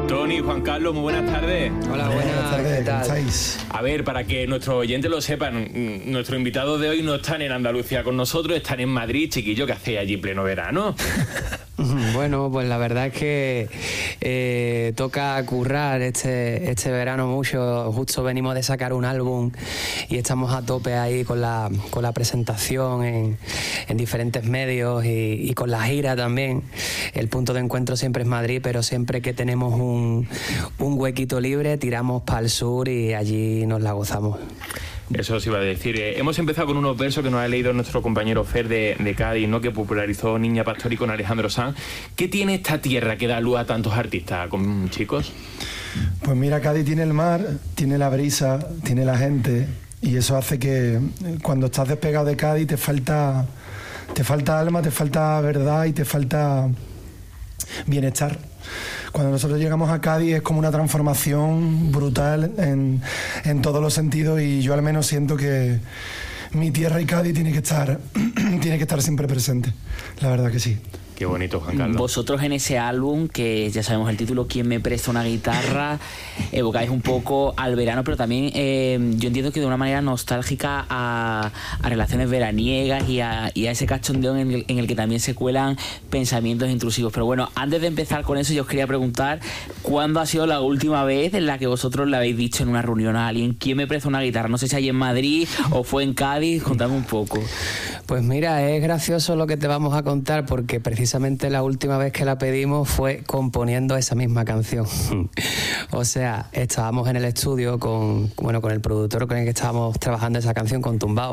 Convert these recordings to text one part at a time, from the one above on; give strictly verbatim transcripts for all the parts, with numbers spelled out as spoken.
Tony, Juan Carlos, muy buenas tardes. Hola, buenas, buenas tardes, ¿qué tal? ¿Cómo estáis? A ver, para que nuestros oyentes lo sepan, nuestros invitados de hoy no están en Andalucía con nosotros, están en Madrid, chiquillo, ¿qué hacéis allí pleno verano? Bueno, pues la verdad es que eh, toca currar este, este verano mucho. Justo venimos de sacar un álbum y estamos a tope ahí con la, con la presentación en, en diferentes medios y, y con la gira también. El punto de encuentro siempre es Madrid, pero siempre que tenemos un, un huequito libre tiramos para el sur y allí nos la gozamos. Eso os iba a decir. Eh, hemos empezado con unos versos que nos ha leído nuestro compañero Fer de, de Cádiz, ¿no? Que popularizó Niña Pastori con Alejandro Sanz. ¿Qué tiene esta tierra que da luz a tantos artistas, con, chicos? Pues mira, Cádiz tiene el mar, tiene la brisa, tiene la gente, y eso hace que cuando estás despegado de Cádiz te falta, te falta alma, te falta verdad y te falta bienestar. Cuando nosotros llegamos a Cádiz es como una transformación brutal en, en todos los sentidos, y yo al menos siento que mi tierra y Cádiz tiene que estar, tiene que estar siempre presente, la verdad que sí. Qué bonito, Juan Carlos. Vosotros en ese álbum, que ya sabemos el título, ¿Quién me presta una guitarra?, evocáis un poco al verano, pero también eh, yo entiendo que de una manera nostálgica a, a relaciones veraniegas y a, y a ese cachondeo en el, en el que también se cuelan pensamientos intrusivos. Pero bueno, antes de empezar con eso, yo os quería preguntar, ¿cuándo ha sido la última vez en la que vosotros le habéis dicho en una reunión a alguien, ¿quién me presta una guitarra? No sé si hay en Madrid o fue en Cádiz, contadme un poco. Pues mira, es gracioso lo que te vamos a contar, porque precisamente la última vez que la pedimos fue componiendo esa misma canción. O sea, estábamos en el estudio con, bueno, con el productor con el que estábamos trabajando esa canción, con Tumbao,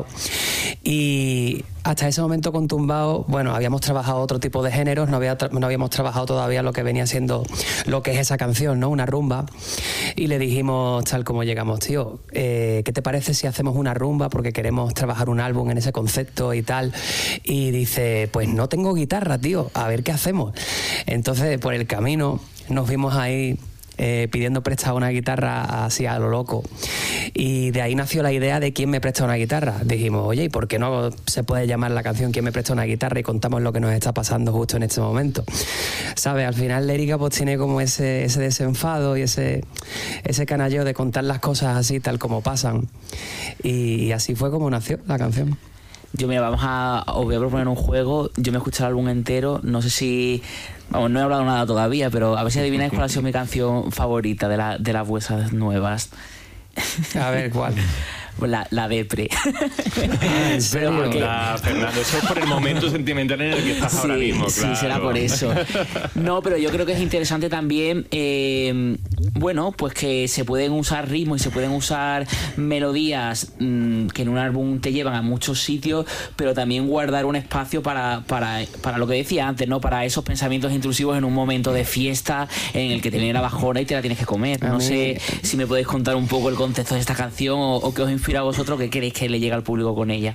y hasta ese momento con Tumbao, bueno, habíamos trabajado otro tipo de géneros, no, había tra- no habíamos trabajado todavía lo que venía siendo lo que es esa canción, ¿no? Una rumba. Y le dijimos, tal como llegamos, tío, eh, ¿qué te parece si hacemos una rumba? Porque queremos trabajar un álbum en ese concepto y tal. Y dice, pues no tengo guitarra, tío, a ver qué hacemos. Entonces, por el camino, nos vimos ahí Eh, pidiendo prestada una guitarra así a lo loco, y de ahí nació la idea de quién me presta una guitarra. Dijimos, oye, ¿y por qué no se puede llamar la canción quién me presta una guitarra? Y contamos lo que nos está pasando justo en este momento, ¿sabes? Al final Lérica pues tiene como ese, ese desenfado y ese, ese canalleo de contar las cosas así tal como pasan, y, y así fue como nació la canción. Yo, mira, vamos a... Os voy a proponer un juego. Yo me he escuchado el álbum entero. No sé si... Vamos, no he hablado nada todavía, pero a ver si adivináis cuál ha sido mi canción favorita de, la, de las vuestras nuevas. A ver, ¿cuál? La, la Depre. Ah, ¿en serio? Pero porque... La, Fernando, eso es por el momento sentimental en el que estás sí, ahora mismo, claro. Sí, será por eso. No, pero yo creo que es interesante también, eh, bueno, pues que se pueden usar ritmos y se pueden usar melodías mmm, que en un álbum te llevan a muchos sitios, pero también guardar un espacio para, para, para lo que decía antes, ¿no? Para esos pensamientos intrusivos en un momento de fiesta en el que te viene la bajona y te la tienes que comer. No sé si me podéis contar un poco el contexto de esta canción o, o qué os inspira a vosotros, qué queréis que le llegue al público con ella.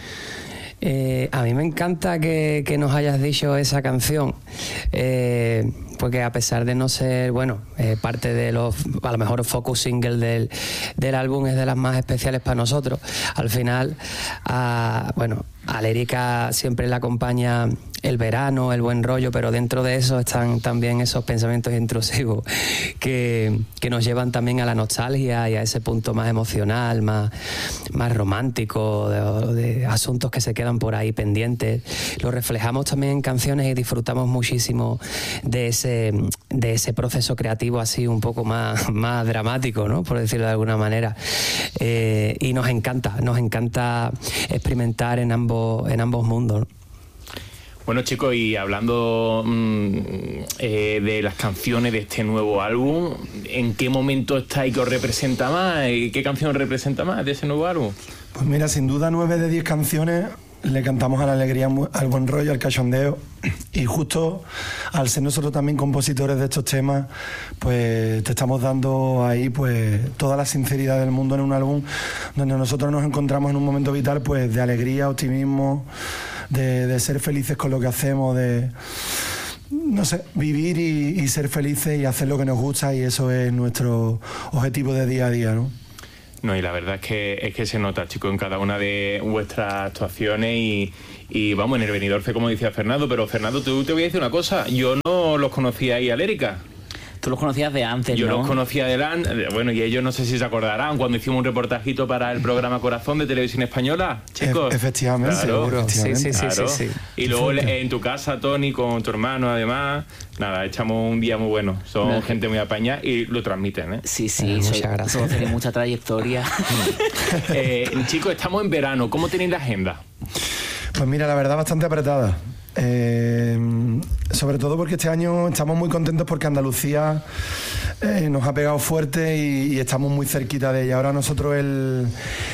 Eh, a mí me encanta que, que nos hayas dicho esa canción, eh, porque a pesar de no ser, bueno, eh, parte de los, a lo mejor focus single del, del álbum, es de las más especiales para nosotros. Al final, a, bueno, a Lérica siempre le acompaña el verano, el buen rollo, pero dentro de eso están también esos pensamientos intrusivos que, que nos llevan también a la nostalgia y a ese punto más emocional, más, más romántico, de, de asuntos que se quedan por ahí pendientes. Lo reflejamos también en canciones y disfrutamos muchísimo de ese, de ese proceso creativo así un poco más, más dramático, ¿no? Por decirlo de alguna manera. Eh, y nos encanta, nos encanta experimentar en ambos, en ambos mundos, ¿no? Bueno, chicos, y hablando mmm, eh, de las canciones de este nuevo álbum, ¿en qué momento estáis que os representa más? ¿Y qué canción os representa más de ese nuevo álbum? Pues mira, sin duda nueve de diez canciones le cantamos a la alegría, al buen rollo, al cachondeo, y justo al ser nosotros también compositores de estos temas, pues te estamos dando ahí pues toda la sinceridad del mundo en un álbum donde nosotros nos encontramos en un momento vital pues de alegría, optimismo, de, de ser felices con lo que hacemos, de, no sé, vivir y, y ser felices y hacer lo que nos gusta, y eso es nuestro objetivo de día a día, ¿no? No, y la verdad es que es que se nota, chicos, en cada una de vuestras actuaciones y, y vamos, en el Benidorm, como decía Fernando, pero Fernando, tú te voy a decir una cosa, yo no los conocía ahí a Lérica. Tú los conocías de antes, Yo ¿no? los conocía de antes, bueno, y ellos no sé si se acordarán cuando hicimos un reportajito para el programa Corazón de Televisión Española, chicos. E- efectivamente, Claro. seguro. Sí, sí, sí, Claro. sí, sí. Y luego en tu casa, Tony, con tu hermano, además, nada, echamos un día muy bueno. Son Claro. gente muy apañada y lo transmiten, ¿eh? Sí, sí, Eh, soy- muchas gracias. todos tenéis mucha trayectoria. Eh, chicos, estamos en verano. ¿Cómo tenéis la agenda? Pues mira, la verdad, bastante apretada. Eh, sobre todo porque este año estamos muy contentos porque Andalucía eh, nos ha pegado fuerte y, y estamos muy cerquita de ella. Ahora nosotros el,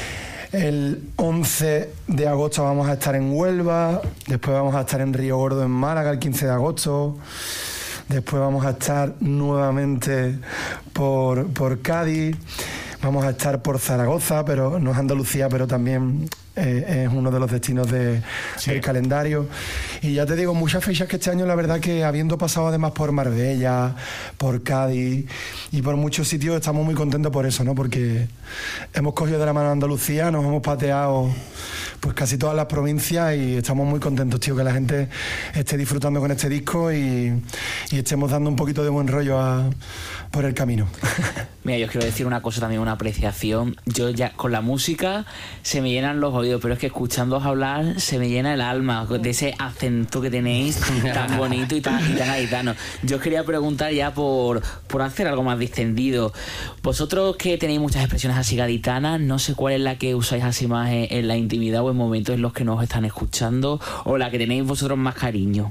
el once de agosto vamos a estar en Huelva, después vamos a estar en Río Gordo, en Málaga, el quince de agosto. Después vamos a estar nuevamente por, por Cádiz, vamos a estar por Zaragoza, pero no es Andalucía, pero también eh, es uno de los destinos de, Sí. del calendario. Y ya te digo, muchas fechas que este año, la verdad que habiendo pasado además por Marbella, por Cádiz y por muchos sitios, estamos muy contentos por eso, ¿no? Porque hemos cogido de la mano a Andalucía, nos hemos pateado pues casi todas las provincias y estamos muy contentos, tío, que la gente esté disfrutando con este disco y, y estemos dando un poquito de buen rollo a, por el camino. Mira, yo os quiero decir una cosa también, una apreciación. Yo ya con la música se me llenan los oídos, pero es que escuchándoos hablar se me llena el alma de ese acento que tenéis tan bonito y tan, y tan gaditano. Yo os quería preguntar ya por, por hacer algo más distendido. Vosotros que tenéis muchas expresiones así gaditanas, no sé cuál es la que usáis así más en, en la intimidad o en momentos en los que nos están escuchando, o la que tenéis vosotros más cariño.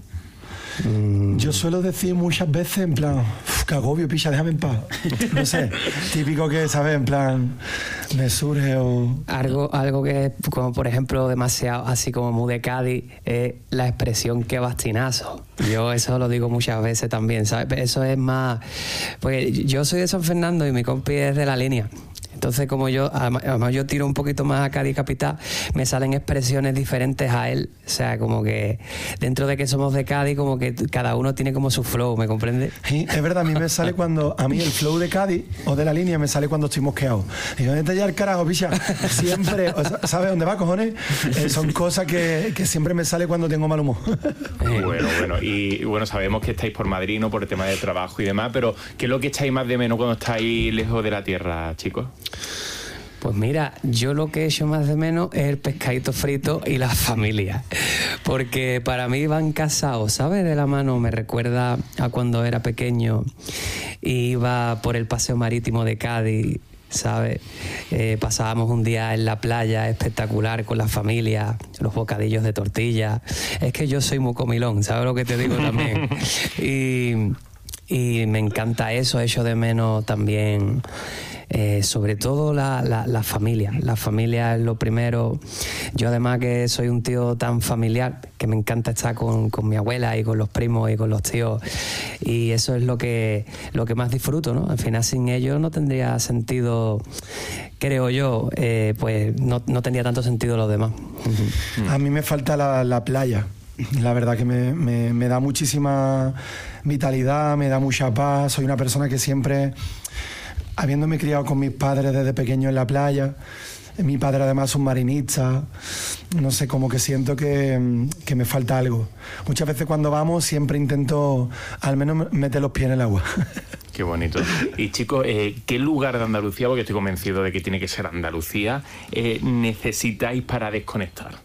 Yo suelo decir muchas veces en plan, "Uf, qué agobio, picha, déjame en paz". No sé, típico que, ¿sabes? En plan, me surge o... Algo, algo que es, como por ejemplo, demasiado así como muy de Cádiz, es la expresión que bastinazo. Yo eso lo digo muchas veces también, ¿sabes? Eso es más... Porque yo soy de San Fernando y mi compi es de La Línea. Entonces, como yo, además, además yo tiro un poquito más a Cádiz capital, me salen expresiones diferentes a él. O sea, como que dentro de que somos de Cádiz, como que cada uno tiene como su flow, ¿me comprende? Sí, es verdad, a mí me sale cuando... A mí el flow de Cádiz o de La Línea me sale cuando estoy mosqueado. Digo, vete ya al carajo, picha. Siempre, o sea, ¿sabes dónde va, cojones? Eh, son cosas que, que siempre me sale cuando tengo mal humor. Bueno, bueno, y bueno, sabemos que estáis por Madrid, ¿no? Por el tema del trabajo y demás, pero ¿qué es lo que echáis más de menos cuando estáis lejos de la tierra, chicos? Pues mira, yo lo que echo más de menos es el pescadito frito y la familia. Porque para mí van casados, ¿sabes? De la mano. Me recuerda a cuando era pequeño y iba por el paseo marítimo de Cádiz, ¿sabes? Eh, pasábamos un día en la playa espectacular con la familia, los bocadillos de tortilla. Es que yo soy muy comilón, ¿sabes lo que te digo también? Y, y me encanta eso, echo de menos también... Eh, sobre todo la, la, la familia. La familia es lo primero. Yo además que soy un tío tan familiar que me encanta estar con, con mi abuela y con los primos y con los tíos, y eso es lo que, lo que más disfruto, ¿no? Al final sin ellos no tendría sentido, creo yo, eh, pues no, no tendría tanto sentido lo demás. Uh-huh. A mí me falta la, la playa. La verdad que me, me, me da muchísima vitalidad, me da mucha paz. Soy una persona que siempre... Habiéndome criado con mis padres desde pequeño en la playa, mi padre además es un marinista, no sé, como que siento que, que me falta algo. Muchas veces cuando vamos siempre intento al menos meter los pies en el agua. Qué bonito. Y chicos, eh, ¿qué lugar de Andalucía, porque estoy convencido de que tiene que ser Andalucía, eh, necesitáis para desconectar?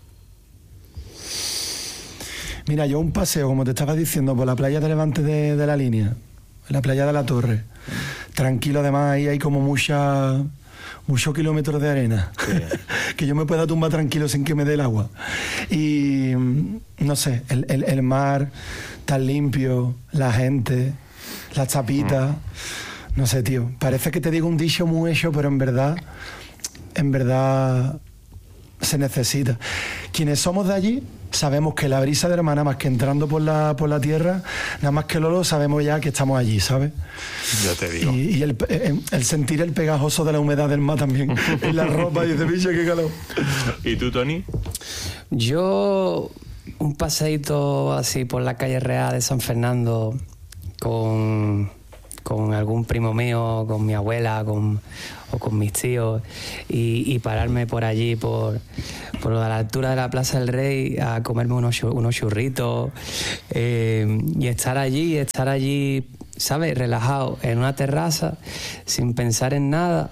Mira, yo un paseo, como te estaba diciendo, por la playa de Levante de, de La Línea, la playa de la Torre, tranquilo, además ahí hay como mucha muchos kilómetros de arena, sí. Que yo me pueda tumbar tranquilo sin que me dé el agua. Y no sé, el, el, el mar tan limpio, la gente, las tapitas, mm. no sé, tío, parece que te digo un dicho muy hecho, pero en verdad, en verdad se necesita. Quienes somos de allí sabemos que la brisa de hermana, más que entrando por la, por la tierra, nada más que Lolo, sabemos ya que estamos allí, ¿sabes? Ya te digo. Y, y el, el, el sentir el pegajoso de la humedad del mar también en la ropa, y dice, bicho, qué calor. ¿Y tú, Tony? Yo, un paseíto así por la calle Real de San Fernando con, con algún primo mío, con mi abuela, con... o con mis tíos, y, y pararme por allí, por, por la altura de la Plaza del Rey, a comerme unos, unos churritos, eh, y estar allí, estar allí ¿sabes? Relajado en una terraza, sin pensar en nada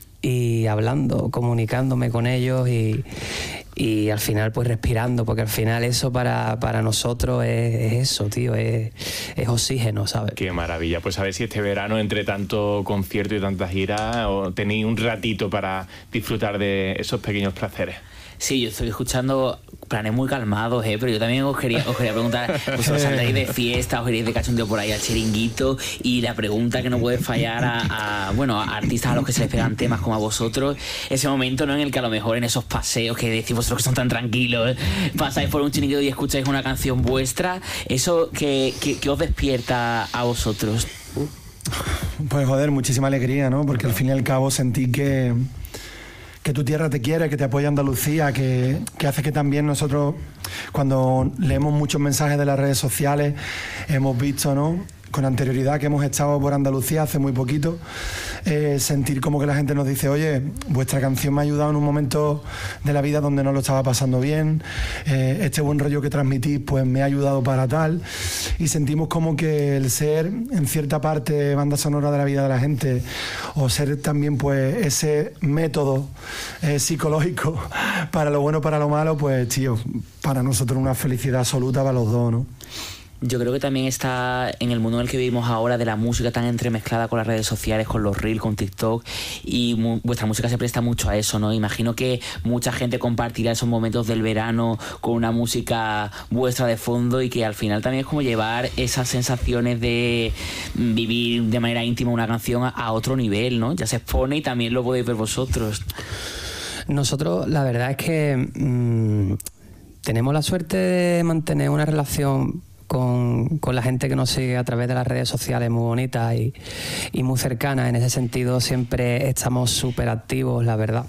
y hablando, comunicándome con ellos y, y al final pues respirando, porque al final eso para, para nosotros es, es eso, tío, es, es oxígeno, ¿sabes? Qué maravilla. Pues a ver si este verano, entre tanto concierto y tantas giras, tenéis un ratito para disfrutar de esos pequeños placeres. Sí, yo estoy escuchando planes muy calmados, ¿eh? Pero yo también os quería, os quería preguntar, vosotros saldréis de fiesta, os iréis de cachondeo por ahí al chiringuito, y la pregunta que no puede fallar a, a, bueno, a artistas a los que se les pegan temas como a vosotros, ese momento, ¿no?, en el que a lo mejor en esos paseos que decís vosotros que son tan tranquilos, ¿eh?, pasáis por un chiringuito y escucháis una canción vuestra, ¿eso que, que, que os despierta a vosotros? Pues joder, muchísima alegría, ¿no? Porque al fin y al cabo sentí que... que tu tierra te quiere, que te apoya Andalucía, que, que hace que también nosotros, cuando leemos muchos mensajes de las redes sociales, hemos visto, ¿no?, con anterioridad que hemos estado por Andalucía hace muy poquito, eh, sentir como que la gente nos dice, oye, vuestra canción me ha ayudado en un momento de la vida donde no lo estaba pasando bien, eh, este buen rollo que transmitís pues me ha ayudado para tal, y sentimos como que el ser en cierta parte banda sonora de la vida de la gente, o ser también pues ese método eh, psicológico para lo bueno, para lo malo, pues tío, para nosotros una felicidad absoluta para los dos, ¿no? Yo creo que también está en el mundo en el que vivimos ahora, de la música tan entremezclada con las redes sociales, con los reels, con TikTok, y mu- vuestra música se presta mucho a eso, ¿no? Imagino que mucha gente compartirá esos momentos del verano con una música vuestra de fondo, y que al final también es como llevar esas sensaciones de vivir de manera íntima una canción a, a otro nivel, ¿no? Ya se expone y también lo podéis ver vosotros. Nosotros, la verdad es que mmm, tenemos la suerte de mantener una relación Con, con la gente que nos sigue a través de las redes sociales muy bonitas y, y muy cercanas. En ese sentido siempre estamos súper activos, la verdad,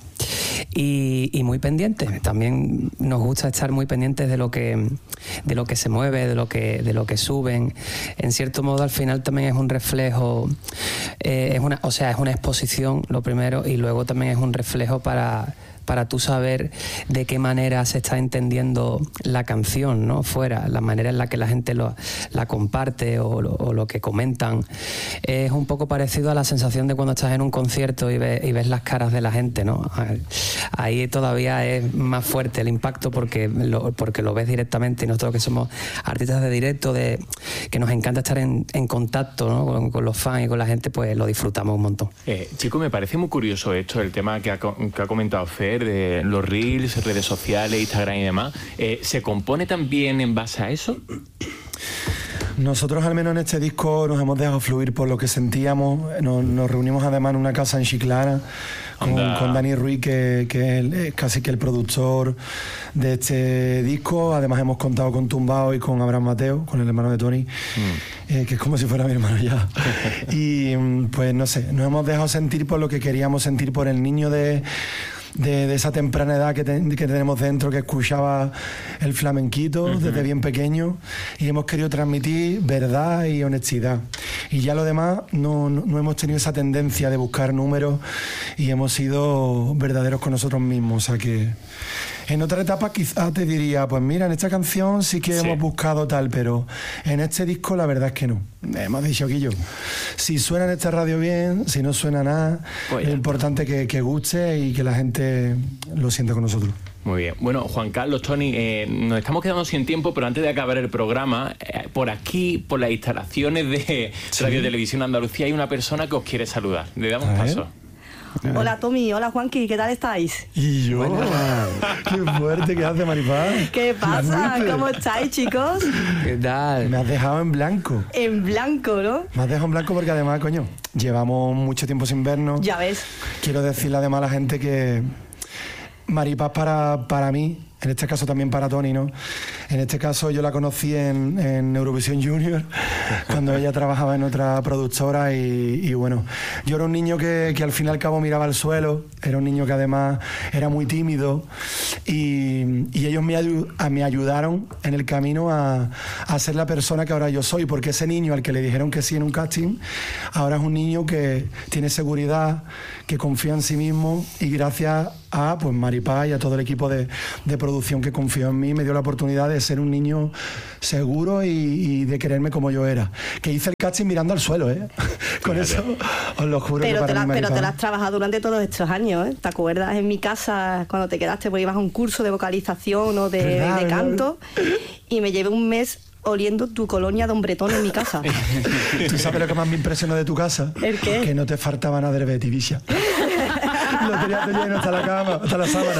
y, y muy pendientes. También nos gusta estar muy pendientes de lo que de lo que se mueve, de lo que de lo que suben. En cierto modo, al final también es un reflejo, eh, es una, o sea, es una exposición, lo primero, y luego también es un reflejo para para tú saber de qué manera se está entendiendo la canción, ¿no?, fuera, la manera en la que la gente lo, la comparte o lo, o lo que comentan. Es un poco parecido a la sensación de cuando estás en un concierto y ves, y ves las caras de la gente, ¿no? Ahí todavía es más fuerte el impacto porque lo, porque lo ves directamente, y nosotros que somos artistas de directo, de, que nos encanta estar en, en contacto, ¿no?, con, con los fans y con la gente, pues lo disfrutamos un montón. Eh, chico, me parece muy curioso esto, el tema que ha, que ha comentado Fer, de los reels, redes sociales, Instagram y demás. Eh, ¿Se compone también en base a eso? Nosotros, al menos en este disco, nos hemos dejado fluir por lo que sentíamos. Nos, nos reunimos además en una casa en Chiclana con, con Dani Ruiz, que, que es el, casi que el productor de este disco. Además hemos contado con Tumbao y con Abraham Mateo, con el hermano de Tony, mm. eh, que es como si fuera mi hermano ya. Y pues no sé, nos hemos dejado sentir por lo que queríamos sentir, por el niño de... De, de esa temprana edad que, te, que tenemos dentro, que escuchaba el flamenquito uh-huh. desde bien pequeño, y hemos querido transmitir verdad y honestidad, y ya lo demás no, no, no hemos tenido esa tendencia de buscar números, y hemos sido verdaderos con nosotros mismos. O sea que en otra etapa quizás te diría, pues mira, en esta canción sí que sí. hemos buscado tal, pero en este disco la verdad es que no. Hemos dicho, Guillo, si suena en esta radio bien, si no suena nada, pues lo importante es que, que guste y que la gente lo sienta con nosotros. Muy bien. Bueno, Juan Carlos, Tony, eh, nos estamos quedando sin tiempo, pero antes de acabar el programa, eh, por aquí, por las instalaciones de ¿Sí? Radio Televisión Andalucía, hay una persona que os quiere saludar. Le damos paso. Hola Tommy, hola Juanqui, ¿qué tal estáis? Y yo, bueno. Qué fuerte, ¿qué hace, Maripaz? ¿Qué pasa? ¿Cómo estáis, chicos? ¿Qué tal? Me has dejado en blanco. En blanco, ¿no? Me has dejado en blanco porque además, coño, llevamos mucho tiempo sin vernos. Ya ves. Quiero decirle además a la gente que Maripaz para, para mí, en este caso también para Tony, ¿no? En este caso yo la conocí en, en Eurovisión Junior, cuando ella trabajaba en otra productora, y, y bueno, yo era un niño que, que al fin y al cabo miraba al suelo, era un niño que además era muy tímido, y, y ellos me, me ayudaron en el camino a, a ser la persona que ahora yo soy, porque ese niño al que le dijeron que sí en un casting, ahora es un niño que tiene seguridad, que confía en sí mismo, y gracias a pues Maripaz y a todo el equipo de, de producción que confió en mí, me dio la oportunidad de de ser un niño seguro y, y de quererme como yo era. Que hice el casting mirando al suelo, ¿eh? Con eso os lo juro. Pero, que te, para la, mí, pero te Maripaz, la has trabajado durante todos estos años, ¿eh? ¿Te acuerdas en mi casa cuando te quedaste? Porque ibas a un curso de vocalización o de, ¿Verdad, de verdad? canto y me llevé un mes oliendo tu colonia Don Bretón en mi casa. ¿tú sabes lo que más me impresionó de tu casa? ¿El qué? Que no te faltaba nada de Betivicia. Lo tenías lleno hasta la cama, hasta la sábana.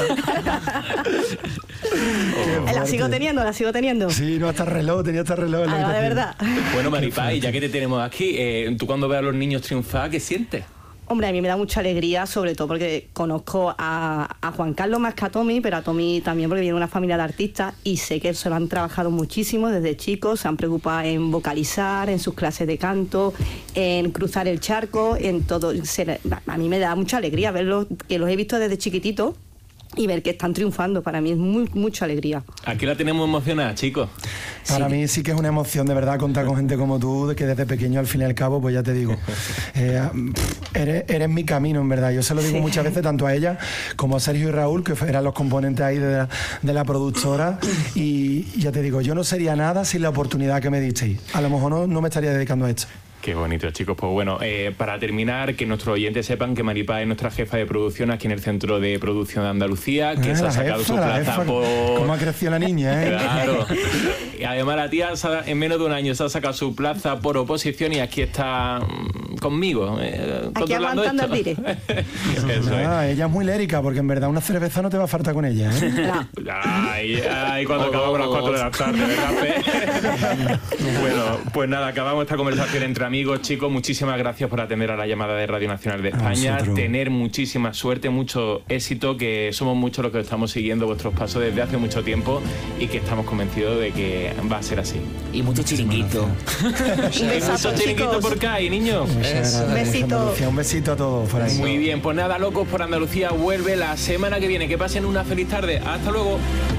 Qué La sigo fuerte. teniendo, la sigo teniendo. Sí, no, hasta reloj, tenía hasta reloj. en la Ah, de habitación. verdad. Bueno, Maripaz, y ya que te tenemos aquí, eh, tú cuando ves a los niños triunfar, ¿qué sientes? Hombre, a mí me da mucha alegría, sobre todo porque conozco a, a Juan Carlos más que a Tommy, pero a Tommy también porque viene de una familia de artistas y sé que se lo han trabajado muchísimo desde chicos, se han preocupado en vocalizar, en sus clases de canto, en cruzar el charco, en todo. Se, a mí me da mucha alegría verlos, que los he visto desde chiquitito y ver que están triunfando. Para mí es muy, mucha alegría. Aquí la tenemos emocionada, chicos. Para Sí. mí sí que es una emoción de verdad contar con gente como tú, de que desde pequeño al fin y al cabo, pues ya te digo, eh, pff, eres, eres mi camino, en verdad. Yo se lo digo Sí. muchas veces tanto a ella como a Sergio y Raúl, que eran los componentes ahí de la, de la productora, y ya te digo, yo no sería nada sin la oportunidad que me disteis. A lo mejor no, no me estaría dedicando a esto. Qué bonito, chicos. Pues bueno, eh, para terminar, que nuestros oyentes sepan que Maripaz es nuestra jefa de producción aquí en el Centro de Producción de Andalucía, que Ah, se ha la sacado jefa, su la plaza jefa. por... ¿Cómo ha crecido la niña, eh? Claro. Y además la tía se ha- en menos de un año se ha sacado su plaza por oposición y aquí está mm, conmigo. eh, Aquí controlando aguantando esto. el tire. Eso es. Ah, ella es muy lérica, porque en verdad una cerveza no te va a faltar con ella, ¿eh? Ay, ay, cuando acabamos las cuatro de la tarde, ¿verdad, Fe? Bueno, pues nada, acabamos esta conversación entre amigos, chicos. Muchísimas gracias por atender a la llamada de Radio Nacional de España. vosotros. Tener muchísima suerte, mucho éxito, que somos muchos los que estamos siguiendo vuestros pasos desde hace mucho tiempo y que estamos convencidos de que va a ser así. Y mucho chiringuito. Un Hay besazo, muchos chiringuitos chicos. por acá, y niños. Muchas gracias, Besito. Andalucía. Un besito a todos por ahí. Muy bien, pues nada, Locos por Andalucía vuelve la semana que viene. Que pasen una feliz tarde. Hasta luego.